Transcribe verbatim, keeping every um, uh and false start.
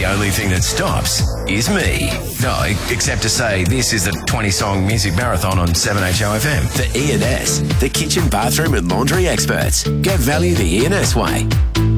The only thing that stops is me. No, except to say this is the twenty-song music marathon on seven H O F M. The E and S, the kitchen, bathroom and laundry experts. Get value the E and S way.